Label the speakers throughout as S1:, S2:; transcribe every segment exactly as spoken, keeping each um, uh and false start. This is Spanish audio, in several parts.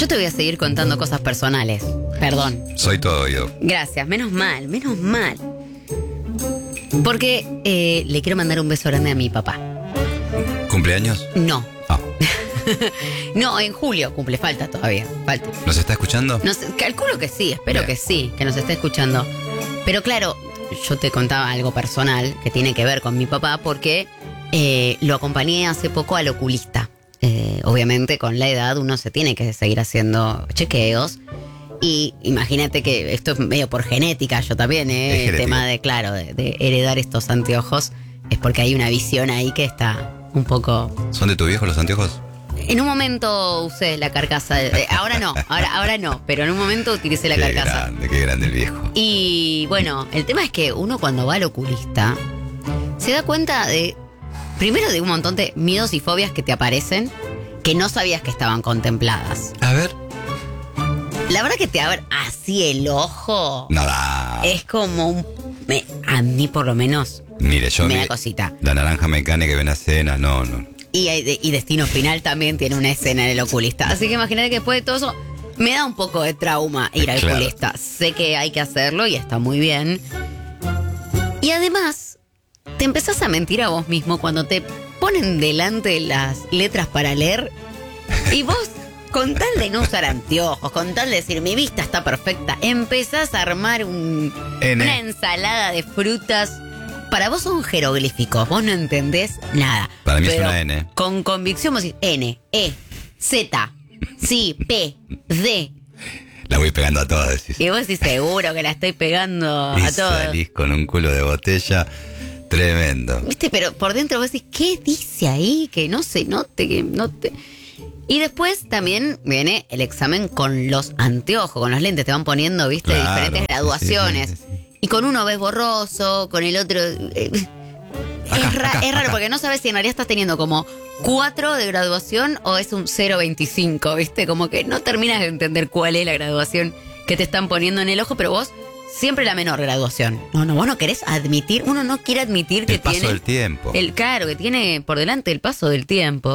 S1: Yo te voy a seguir contando cosas personales. Perdón.
S2: Soy todo oído.
S1: Gracias, menos mal, menos mal. Porque eh, le quiero mandar un beso grande a mi papá.
S2: ¿Cumpleaños?
S1: No.
S2: Ah.
S1: No, en julio cumple, falta todavía, falta.
S2: ¿Nos está escuchando?
S1: No sé, calculo que sí, espero
S2: Bien.
S1: que sí, que nos esté escuchando. Pero claro, yo te contaba algo personal que tiene que ver con mi papá porque eh, lo acompañé hace poco al oculista. Eh, obviamente con la edad uno se tiene que seguir haciendo chequeos. Y imagínate que esto es medio por genética, yo también, ¿eh? El tema de, claro, de, de heredar estos anteojos es porque hay una visión ahí que está un poco...
S2: ¿Son de tu viejo los anteojos?
S1: En un momento usé la carcasa, de, ahora no, ahora, ahora no, pero en un momento utilicé la
S2: qué
S1: carcasa.
S2: Grande, qué grande el viejo.
S1: Y bueno, el tema es que uno cuando va al oculista se da cuenta de, primero de un montón de miedos y fobias que te aparecen que no sabías que estaban contempladas.
S2: A ver.
S1: La verdad que te abre así el ojo.
S2: Nada.
S1: Es como un... Me, a mí por lo menos
S2: Mire, yo...
S1: me da
S2: mire,
S1: cosita.
S2: La naranja mecánica que ven a cena, no, no.
S1: Y, y Destino Final también tiene una escena en el oculista. Así que imagínate que después de todo eso me da un poco de trauma ir al
S2: Claro.
S1: oculista. Sé que hay que hacerlo y está muy bien. Y además, te empezás a mentir a vos mismo cuando te ponen delante las letras para leer y vos, con tal de no usar anteojos, con tal de decir mi vista está perfecta, empezás a armar un,
S2: N.
S1: una ensalada de frutas. Para vos son jeroglíficos, vos no entendés nada.
S2: Para mí es
S1: Pero
S2: una N.
S1: Con convicción vos decís N, E, Z, sí, P, D.
S2: La voy pegando a todas, decís.
S1: Y vos decís seguro que la estoy pegando
S2: Y
S1: a todos.
S2: salís con un culo de botella tremendo.
S1: ¿Viste? Pero por dentro vos decís, ¿qué dice ahí? Que no se note, que no te... Y después también viene el examen con los anteojos, con los lentes. Te van poniendo, ¿viste?
S2: Claro,
S1: Diferentes graduaciones.
S2: sí, sí, sí, sí.
S1: Y con uno ves borroso, con el otro... eh,
S2: Acá,
S1: es, ra-
S2: acá,
S1: es raro
S2: acá.
S1: porque no sabes si en realidad estás teniendo como cuatro de graduación o es un cero veinticinco, ¿viste? Como que no terminas de entender cuál es la graduación que te están poniendo en el ojo, pero vos siempre la menor graduación. No, no, vos no querés admitir, uno no quiere admitir que
S2: El paso
S1: tiene...
S2: del tiempo.
S1: El, claro, que tiene por delante el paso del tiempo.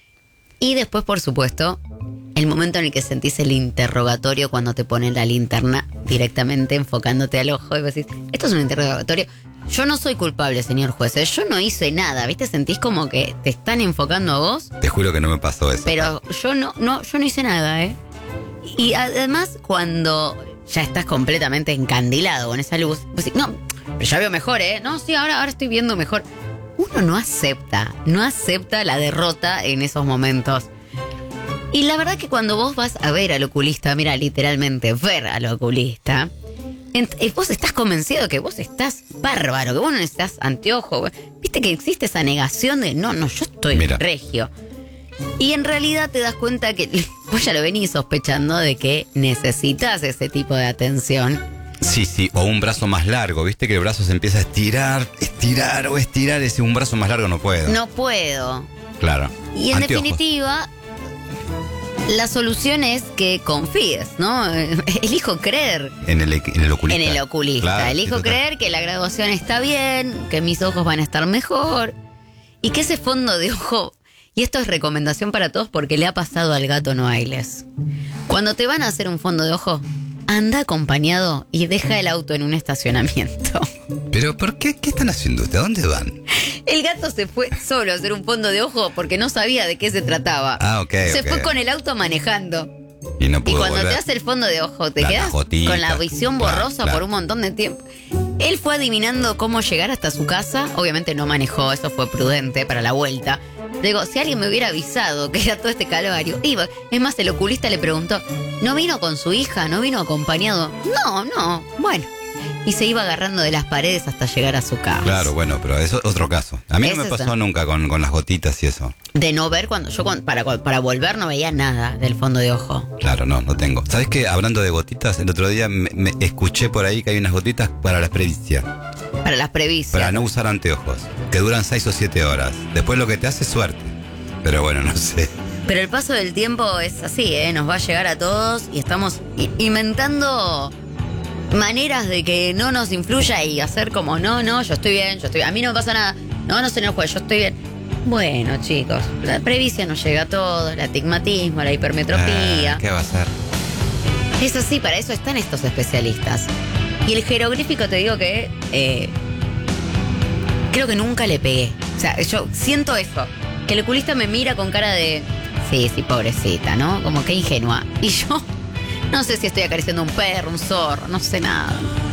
S1: Y después, por supuesto, el momento en el que sentís el interrogatorio cuando te ponen la linterna directamente enfocándote al ojo y vos decís, esto es un interrogatorio. Yo no soy culpable, señor juez, ¿eh? Yo no hice nada, ¿viste? Sentís como que te están enfocando a vos,
S2: Te juro que no me pasó eso.
S1: pero yo no, no, yo no hice nada, ¿eh? Y además, cuando ya estás completamente encandilado con esa luz, vos decís, no, pero ya veo mejor, ¿eh? No, sí, ahora, ahora estoy viendo mejor. Uno no acepta, no acepta la derrota en esos momentos. Y la verdad que cuando vos vas a ver al oculista, mira, literalmente ver al oculista, ent- eh, vos estás convencido que vos estás bárbaro, que vos no necesitas anteojo. Viste que existe esa negación de, no, no, yo estoy
S2: Mira.
S1: regio. Y en realidad te das cuenta que vos ya lo venís sospechando de que necesitas ese tipo de atención.
S2: Sí, sí, o un brazo más largo, viste que el brazo se empieza a estirar, estirar o estirar, ese un brazo más largo no puedo.
S1: No puedo.
S2: Claro.
S1: Y en
S2: Anteojos.
S1: definitiva, la solución es que confíes, ¿no? Elijo creer
S2: En el, en el oculista.
S1: en el oculista.
S2: Claro,
S1: Elijo
S2: sí, total.
S1: creer que la graduación está bien, que mis ojos van a estar mejor y que ese fondo de ojo, y esto es recomendación para todos porque le ha pasado al gato Noailles. Cuando te van a hacer un fondo de ojo, anda acompañado y deja el auto en un estacionamiento.
S2: Pero ¿por qué? ¿Qué están haciendo ustedes? ¿A dónde van?
S1: El gato se fue solo a hacer un fondo de ojo porque no sabía de qué se trataba.
S2: Ah, ok,
S1: Se
S2: ok.
S1: fue con el auto manejando.
S2: Y no
S1: Y
S2: pudo
S1: cuando
S2: volver.
S1: te hace el fondo de ojo, te
S2: La
S1: quedas
S2: cajotita.
S1: con la visión
S2: Claro,
S1: borrosa
S2: claro.
S1: por un montón de tiempo. Él fue adivinando cómo llegar hasta su casa. Obviamente no manejó, eso fue prudente para la vuelta. Digo, si alguien me hubiera avisado que era todo este calvario, iba. Es más, el oculista le preguntó, ¿no vino con su hija? ¿No vino acompañado? No, no, bueno. Y se iba agarrando de las paredes hasta llegar a su casa.
S2: Claro, bueno, pero eso es otro caso. A mí
S1: Es
S2: no me pasó
S1: eso.
S2: nunca con, con las gotitas y eso.
S1: De no ver cuando yo cuando- para, para volver no veía nada del fondo de ojo.
S2: Claro, no, no tengo. ¿Sabes qué? Hablando de gotitas, el otro día me, me escuché por ahí que hay unas gotitas para la presbicia.
S1: Para las previstas.
S2: Para no usar anteojos, que duran seis o siete horas. Después lo que te hace es suerte. Pero bueno, no sé.
S1: Pero el paso del tiempo es así, ¿eh? Nos va a llegar a todos y estamos i- inventando maneras de que no nos influya y hacer como, no, no, yo estoy bien, yo estoy bien. A mí no me pasa nada. No, no, señor juez, yo estoy bien. Bueno, chicos, la presbicia nos llega a todos, el astigmatismo, la hipermetropía.
S2: Ah, ¿qué va a ser?
S1: Eso sí, para eso están estos especialistas. Y el jeroglífico, te digo que eh, creo que nunca le pegué. O sea, yo siento eso, que el oculista me mira con cara de, sí, sí, pobrecita, ¿no? Como que ingenua. Y yo no sé si estoy acariciando un perro, un zorro, no sé nada.